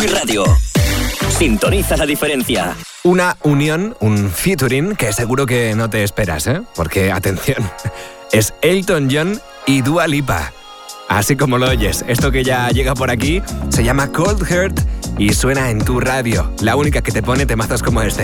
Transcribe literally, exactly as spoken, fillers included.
We Radio. Sintoniza la diferencia. Una unión, un featuring que seguro que no te esperas, ¿eh? Porque, atención, es Elton John y Dua Lipa. Así como lo oyes, esto que ya llega por aquí se llama Cold Heart y suena en tu radio, la única que te pone temazos como este.